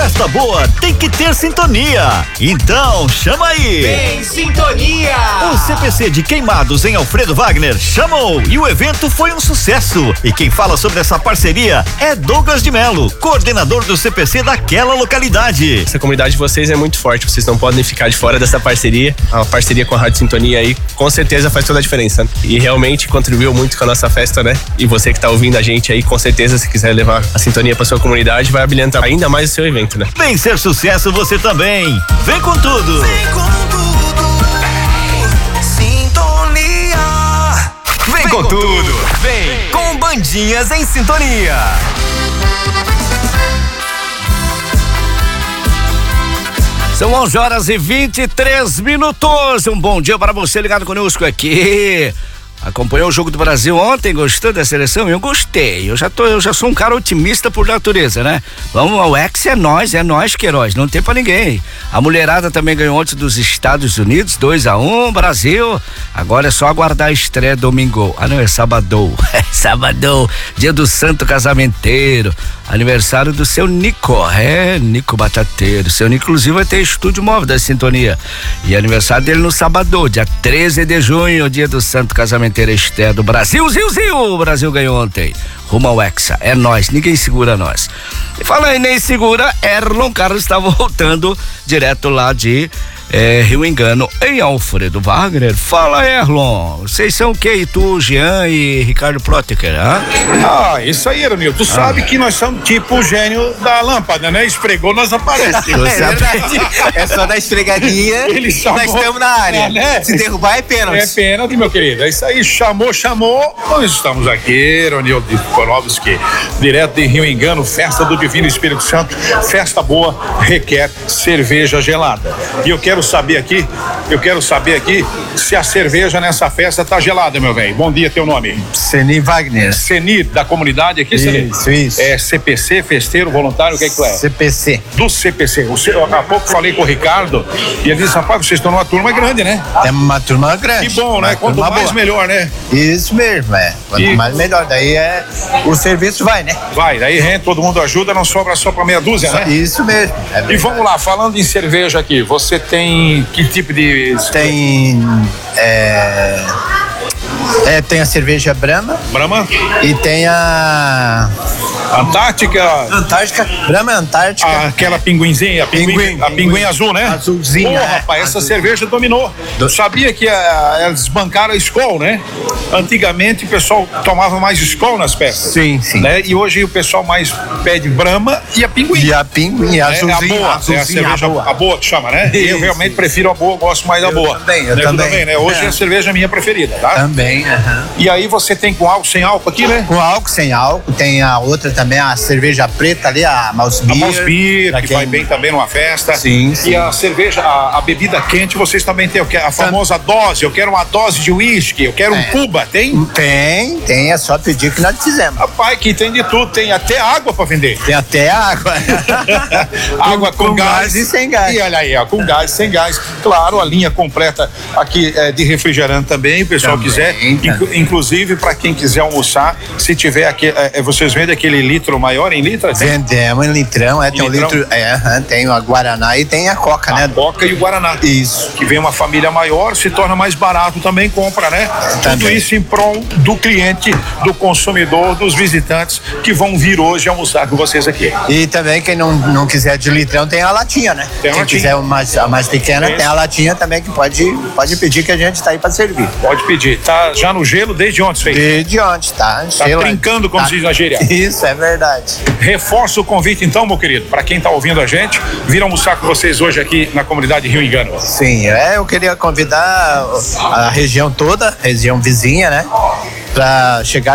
Festa boa tem que ter sintonia. Então, chama aí. Vem Sintonia! O CPC de Queimados em Alfredo Wagner chamou e o evento foi um sucesso. E quem fala sobre essa parceria é Douglas de Melo, coordenador do CPC daquela localidade. Essa comunidade de vocês é muito forte, vocês não podem ficar de fora dessa parceria. A parceria com a Rádio Sintonia aí, com certeza faz toda a diferença. E realmente contribuiu muito com a nossa festa, né? E você que tá ouvindo a gente aí, com certeza, se quiser levar a sintonia pra sua comunidade, vai abrilhantar ainda mais o seu evento, né? Vem ser sucesso você também. Vem com tudo. Vem com tudo. Sintonia. Vem com tudo. Vem com Bandinhas em Sintonia. São 11h23. Um bom dia para você ligado conosco aqui. Acompanhou o Jogo do Brasil ontem, gostou da seleção? Eu gostei, eu já sou um cara otimista por natureza, né? Vamos, o Ex é nós, Queiroz, não tem pra ninguém. A mulherada também ganhou ontem dos Estados Unidos, 2-1, Brasil. Agora é só aguardar a estreia domingo. Ah não, é sábado, sábado, dia do santo casamenteiro, aniversário do seu Nico, Nico Batateiro. Seu Nico, inclusive, vai ter estúdio móvel da Sintonia. E aniversário dele no sábado, dia 13 de junho, dia do santo casamento. Estreia do Brasil, o Brasil ganhou ontem, rumo ao Hexa, é nós, ninguém segura nós. E falando em nem segura, Erlon Carlos está voltando direto lá de Rio Engano, em Alfredo Wagner. Fala, Erlon, vocês são o que? Tu, Jean e Ricardo Proteker, hein? Isso aí, Eronil, tu sabe que nós somos tipo o gênio da lâmpada, né? Esfregou, nós aparecemos. É verdade. É só dar esfregadinha. Ele chamou, nós estamos na área. né? Se derrubar é pênalti. É pênalti, meu querido. É isso aí, chamou. Nós estamos aqui, Eronil de Konovski, direto de Rio Engano, festa do Divino Espírito Santo. Festa boa requer cerveja gelada. E eu quero saber aqui se a cerveja nessa festa tá gelada, meu velho. Bom dia, teu nome? Seni Wagner. Seni, da comunidade aqui, Seni? Isso. É CPC, festeiro, voluntário, o que é que tu é? CPC. Do CPC. Há pouco falei com o Ricardo e ele disse, rapaz, vocês estão numa turma grande, né? É uma turma grande. Que bom, né? Quanto mais, boa. Melhor, né? Isso mesmo, Quanto mais, melhor. Daí o serviço vai, né? Vai, daí todo mundo ajuda, não sobra só pra meia dúzia, né? Isso mesmo. E vamos lá, falando em cerveja aqui, você tem que tipo de... Tem a cerveja Brahma. E tem a... Antártica. Brahma Antártica. Aquela pinguinzinha, a pinguim azul, né? Azulzinha. Pô, rapaz, essa cerveja dominou. Sabia que eles bancaram a Skol, né? Antigamente o pessoal tomava mais Skol nas festas. Sim. Né? E hoje o pessoal mais pede Brahma e a pinguim. E a pinguim, azulzinha. A cerveja a boa que chama, né? Eu realmente prefiro a boa, gosto mais da boa. Eu também, né? Hoje a cerveja é minha preferida, tá? Também, E aí você tem com álcool, sem álcool aqui, né? Com álcool, sem álcool. Tem a outra também, a cerveja preta ali, a Mouse Beer. A Mouse Beer, que vai bem também numa festa. Sim. E a cerveja, a bebida quente, vocês também têm a famosa dose. Eu quero uma dose de uísque, eu quero um Cuba, tem? Tem, é só pedir que nós fizemos. Rapaz, que tem de tudo, tem até água pra vender. Tem até água. Água com gás. E sem gás. E olha aí, com gás e sem gás. Claro, a linha completa aqui de refrigerante também, o pessoal quiser. Inclusive, pra quem quiser almoçar, se tiver aqui, vocês vendem aquele litro maior em litro? Vendemos em litrão, tem um litro, tem a Guaraná e tem a Coca, né? A Coca e o Guaraná. Isso. Que vem uma família maior, se torna mais barato também, compra, né? Tudo isso em prol do cliente, do consumidor, dos visitantes que vão vir hoje almoçar com vocês aqui. E também quem não quiser de litrão tem a latinha, né? Quem quiser a mais pequena, tem a latinha também que pode pedir que a gente tá aí pra servir. Pode pedir. Tá já no gelo desde ontem, feito? Desde ontem, tá. Tá trincando, como se diz na gíria. Isso, é verdade. Reforça o convite então, meu querido, para quem tá ouvindo a gente, vir almoçar com vocês hoje aqui na comunidade Rio Engano. Sim, eu queria convidar a região toda, região vizinha, né? Pra chegar